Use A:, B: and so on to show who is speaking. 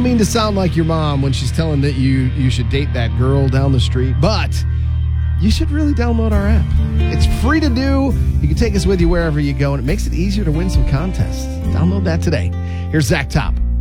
A: mean to sound like your mom when she's telling that you should date that girl down the street, but you should really download our app. It's free to do. You can take us with you wherever you go, and it makes it easier to win some contests. Download that today. Here's Zach Top